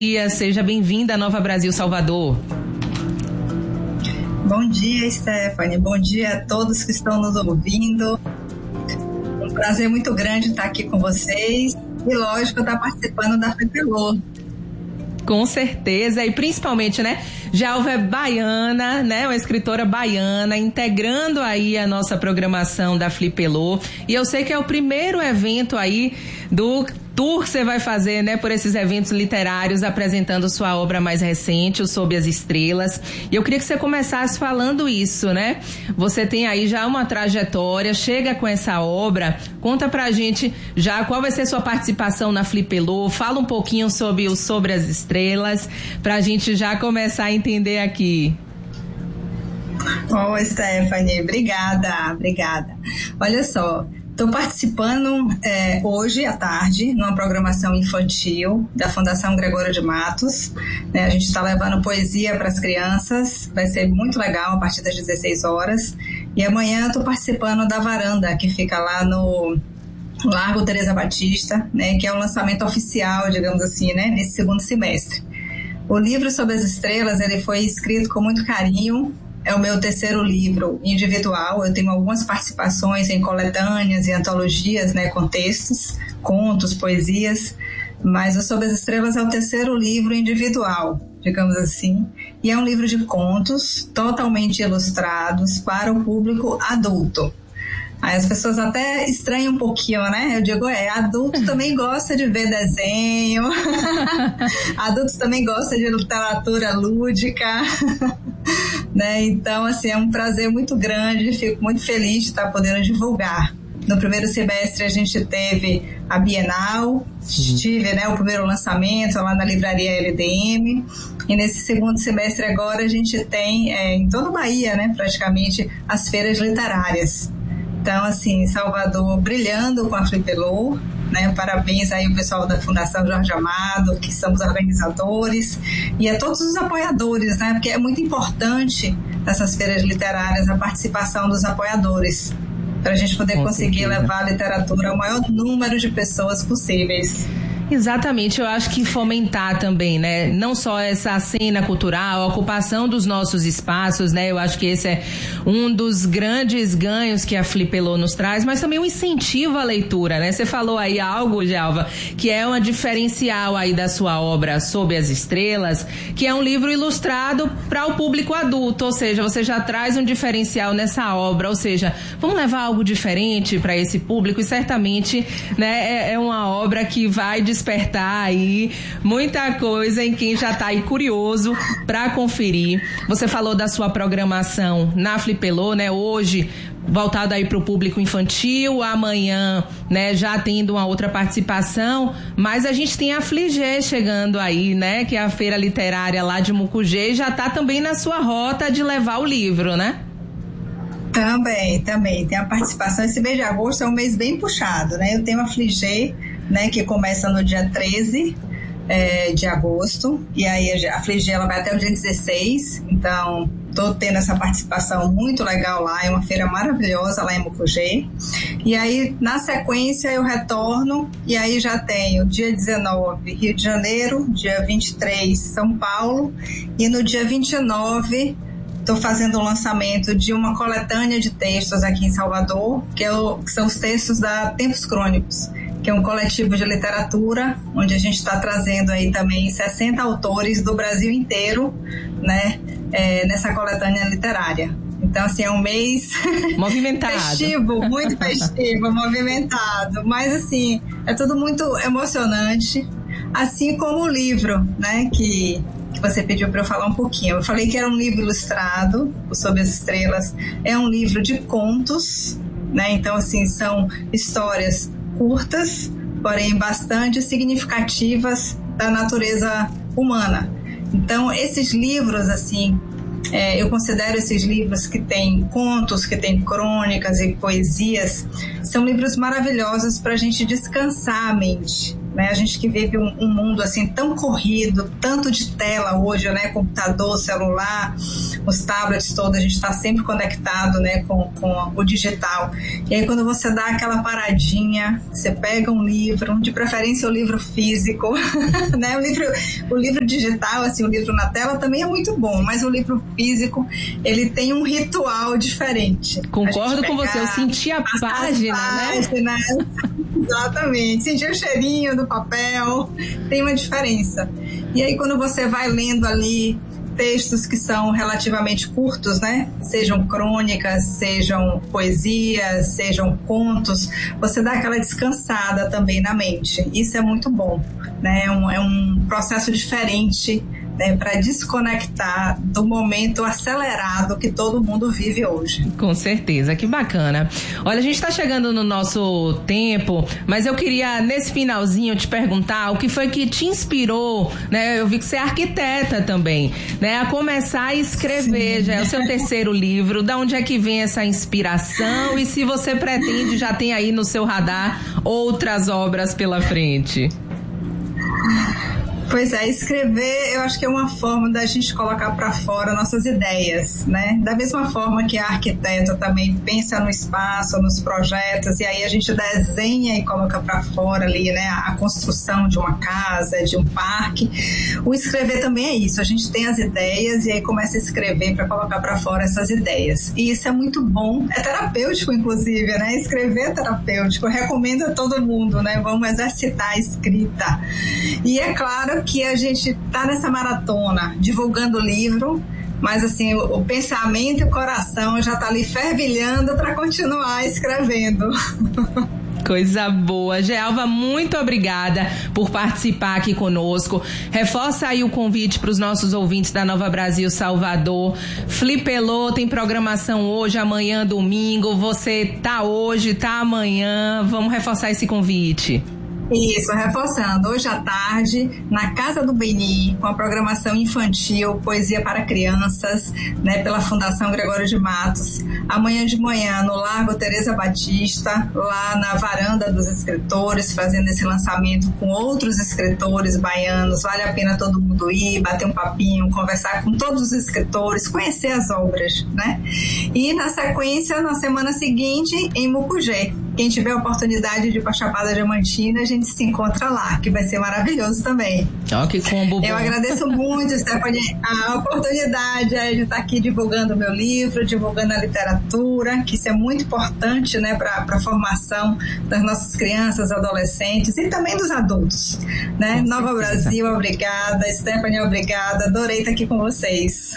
Seja bem-vinda à Nova Brasil Salvador. Bom dia, Stephanie. Bom dia a todos que estão nos ouvindo. Um prazer muito grande estar aqui com vocês e, lógico, estar participando da Flipelô. Com certeza, e principalmente, né, Djalva é baiana, né, uma escritora baiana, integrando aí a nossa programação da Flipelô, e eu sei que é o primeiro evento aí do tour que você vai fazer, né, por esses eventos literários, apresentando sua obra mais recente, o Sob as Estrelas. E eu queria que você começasse falando isso, né? Você tem aí já uma trajetória, chega com essa obra, conta pra gente já qual vai ser sua participação na Flipelô, fala um pouquinho sobre o Sobre as Estrelas, pra gente já começar a entender aqui. Oi, Stephanie, obrigada. Olha só, estou participando hoje à tarde numa programação infantil da Fundação Gregório de Matos, né? A gente está levando poesia para as crianças, vai ser muito legal a partir das 16 horas. E amanhã estou participando da varanda que fica lá no Largo Teresa Batista, né? Que é o lançamento oficial, digamos assim, né? Nesse segundo semestre. O livro Sobre as Estrelas, ele foi escrito com muito carinho. É o meu terceiro livro individual. Eu tenho algumas participações em coletâneas e antologias, né, com textos, contos, poesias, mas o Sob as Estrelas é o terceiro livro individual, digamos assim, e é um livro de contos totalmente ilustrados para o público adulto. Aí as pessoas até estranham um pouquinho, né? Eu digo, adulto também gosta de ver desenho, adultos também gostam de literatura lúdica, né? Então, assim, é um prazer muito grande, fico muito feliz de estar podendo divulgar. No primeiro semestre a gente teve a Bienal, tive, né, o primeiro lançamento lá na livraria LDM, e nesse segundo semestre agora a gente tem em toda a Bahia, né, praticamente, as feiras literárias. Então, assim, Salvador brilhando com a Flipelô, né? Parabéns aí ao pessoal da Fundação Jorge Amado, que são os organizadores, e a todos os apoiadores, né? Porque é muito importante nessas feiras literárias a participação dos apoiadores, para a gente poder conseguir levar a literatura ao maior número de pessoas possíveis. Exatamente, eu acho que fomentar também, né, não só essa cena cultural, a ocupação dos nossos espaços, né, eu acho que esse é um dos grandes ganhos que a Flipelô nos traz, mas também um incentivo à leitura, né, você falou aí algo, Djalva, que é uma diferencial aí da sua obra Sob as Estrelas, que é um livro ilustrado para o público adulto, ou seja, você já traz um diferencial nessa obra, ou seja, vamos levar algo diferente para esse público, e certamente, né, é uma obra que vai despertar aí muita coisa em quem já está aí curioso para conferir. Você falou da sua programação na Flipelô, né? Hoje voltado aí para o público infantil, amanhã, né, já tendo uma outra participação, mas a gente tem a Fligê chegando aí, né, que é a feira literária lá de Mucugê, já está também na sua rota de levar o livro, né? Também, tem a participação. Esse mês de agosto é um mês bem puxado, né? Eu tenho a Fligê, né, que começa no dia 13 de agosto, e aí a Fligê ela vai até o dia 16, então tô tendo essa participação muito legal lá, é uma feira maravilhosa lá em Mucugê. E aí na sequência eu retorno, e aí já tenho dia 19 Rio de Janeiro, dia 23 São Paulo, e no dia 29 estou fazendo o lançamento de uma coletânea de textos aqui em Salvador, que são os textos da Tempos Crônicos, que é um coletivo de literatura, onde a gente está trazendo aí também 60 autores do Brasil inteiro, né, nessa coletânea literária. Então, assim, é um mês movimentado. festivo, muito festivo, movimentado, mas, assim, é tudo muito emocionante, assim como o livro, né, que você pediu para eu falar um pouquinho. Eu falei que era um livro ilustrado, o Sob as Estrelas, é um livro de contos, né, então, assim, são histórias curtas, porém bastante significativas da natureza humana. Então, esses livros, assim, eu considero esses livros que têm contos, que têm crônicas e poesias, são livros maravilhosos para a gente descansar a mente, né? A gente que vive um mundo assim tão corrido, tanto de tela hoje, né? Computador, celular, os tablets todos, a gente está sempre conectado, né, com o digital. E aí quando você dá aquela paradinha, você pega um livro, de preferência o livro físico, né, o livro digital, assim, o livro na tela também é muito bom, mas o livro físico, ele tem um ritual diferente. Concordo com você, eu senti a página, né? Exatamente, senti o cheirinho do papel, tem uma diferença. E aí quando você vai lendo ali textos que são relativamente curtos, né? Sejam crônicas, sejam poesias, sejam contos, você dá aquela descansada também na mente. Isso é muito bom, né? É um processo diferente, né, para desconectar do momento acelerado que todo mundo vive hoje. Com certeza, que bacana. Olha, a gente está chegando no nosso tempo, mas eu queria, nesse finalzinho, te perguntar o que foi que te inspirou, né? Eu vi que você é arquiteta também, né? A começar a escrever. Sim. Já é o seu terceiro livro. Da onde é que vem essa inspiração? E se você pretende, já tem aí no seu radar outras obras pela frente? Pois é, escrever eu acho que é uma forma da gente colocar para fora nossas ideias, né? Da mesma forma que a arquiteta também pensa no espaço, nos projetos, e aí a gente desenha e coloca para fora ali, né? A construção de uma casa, de um parque. O escrever também é isso, a gente tem as ideias e aí começa a escrever para colocar para fora essas ideias. E isso é muito bom, é terapêutico inclusive, né? Escrever é terapêutico, eu recomendo a todo mundo, né? Vamos exercitar a escrita. E é claro que a gente tá nessa maratona divulgando o livro, mas assim, o pensamento e o coração já tá ali fervilhando para continuar escrevendo. Coisa boa. Gealva, muito obrigada por participar aqui conosco. Reforça aí o convite para os nossos ouvintes da Nova Brasil Salvador. Flipelô tem programação hoje, amanhã, domingo. Você tá hoje, tá amanhã. Vamos reforçar esse convite. Isso, reforçando, hoje à tarde, na Casa do Beni, com a programação infantil, poesia para crianças, né, pela Fundação Gregório de Matos. Amanhã de manhã, no Largo Teresa Batista, lá na Varanda dos Escritores, fazendo esse lançamento com outros escritores baianos. Vale a pena todo mundo ir, bater um papinho, conversar com todos os escritores, conhecer as obras, né? E na sequência, na semana seguinte, em Mucugê. Quem tiver a oportunidade de ir para a Chapada Diamantina, a gente se encontra lá, que vai ser maravilhoso também. Ó, que combo bom. Eu agradeço muito, Stephanie, a oportunidade de estar aqui divulgando o meu livro, divulgando a literatura, que isso é muito importante, né, para a formação das nossas crianças, adolescentes e também dos adultos, né? Nova Brasil, obrigada. Stephanie, obrigada. Adorei estar aqui com vocês.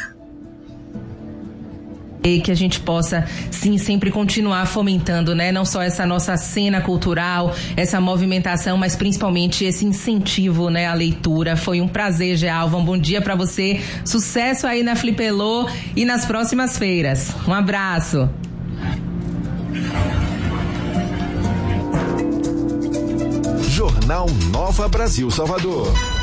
E que a gente possa, sim, sempre continuar fomentando, né? Não só essa nossa cena cultural, essa movimentação, mas principalmente esse incentivo, né, à leitura. Foi um prazer, Gealva. Um bom dia para você. Sucesso aí na Flipelô e nas próximas feiras. Um abraço. Jornal Nova Brasil Salvador.